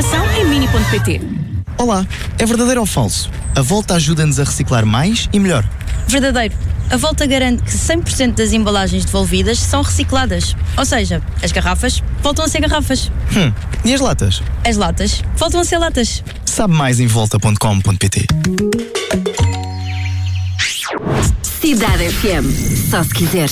informação em mini.pt. Olá, é verdadeiro ou falso? A Volta ajuda-nos a reciclar mais e melhor. Verdadeiro. A Volta garante que 100% das embalagens devolvidas são recicladas. Ou seja, as garrafas voltam a ser garrafas. E as latas? As latas voltam a ser latas. Sabe mais em volta.com.pt. Cidade FM. Só se quiseres.